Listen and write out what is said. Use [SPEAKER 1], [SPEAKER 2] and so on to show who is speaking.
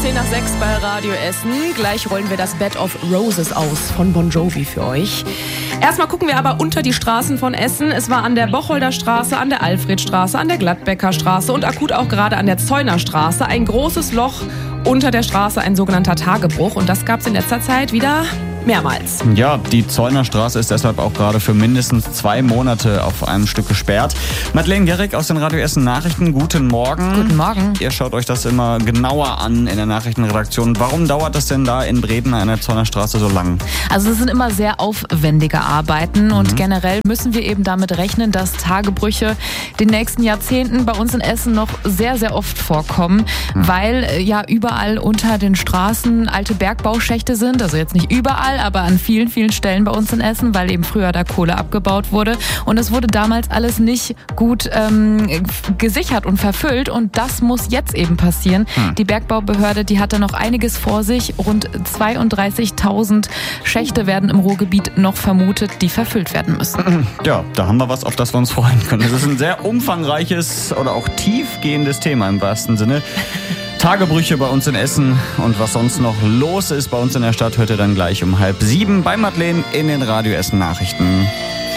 [SPEAKER 1] 10 nach 6 bei Radio Essen. Gleich rollen wir das Bed of Roses aus von Bon Jovi für euch. Erstmal gucken wir aber unter die Straßen von Essen. Es war an der Bocholder Straße, an der Alfredstraße, an der Gladbecker Straße und akut auch gerade an der Zeuner Straße ein großes Loch unter der Straße, ein sogenannter Tagebruch. Und das gab es in letzter Zeit wieder mehrmals.
[SPEAKER 2] Ja, die Zeuner Straße ist deshalb auch gerade für mindestens 2 Monate auf einem Stück gesperrt. Madeleine Gerrig aus den Radio Essen Nachrichten, guten Morgen.
[SPEAKER 3] Guten Morgen.
[SPEAKER 2] Ihr schaut euch das immer genauer an in der Nachrichtenredaktion. Warum dauert das denn da in Breden an der Zeuner Straße so lang?
[SPEAKER 3] Also es sind immer sehr aufwendige Arbeiten und generell müssen wir eben damit rechnen, dass Tagebrüche den nächsten Jahrzehnten bei uns in Essen noch sehr, sehr oft vorkommen, weil ja überall unter den Straßen alte Bergbauschächte sind, also jetzt nicht überall, aber an vielen, vielen Stellen bei uns in Essen, weil eben früher da Kohle abgebaut wurde. Und es wurde damals alles nicht gut gesichert und verfüllt. Und das muss jetzt eben passieren. Die Bergbaubehörde, die hat da noch einiges vor sich. Rund 32.000 Schächte werden im Ruhrgebiet noch vermutet, die verfüllt werden müssen.
[SPEAKER 2] Ja, da haben wir was, auf das wir uns freuen können. Das ist ein sehr umfangreiches oder auch tiefgehendes Thema im wahrsten Sinne. Tagebrüche bei uns in Essen und was sonst noch los ist bei uns in der Stadt, hört ihr dann gleich um 6:30 bei Madeleine in den Radio Essen Nachrichten.